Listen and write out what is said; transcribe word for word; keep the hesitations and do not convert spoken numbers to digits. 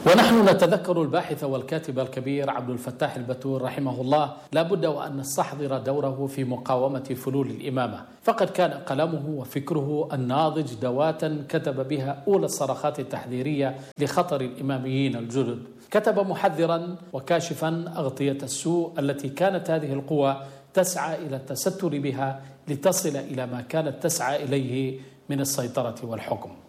ونحن نتذكر الباحث والكاتب الكبير عبد الفتاح البتول رحمه الله، لا بد وأن نستحضر دوره في مقاومة فلول الإمامة، فقد كان قلمه وفكره الناضج دواة كتب بها أولى الصرخات التحذيرية لخطر الإماميين الجدد. كتب محذرا وكاشفا أغطية السوء التي كانت هذه القوى تسعى إلى التستر بها لتصل إلى ما كانت تسعى إليه من السيطرة والحكم.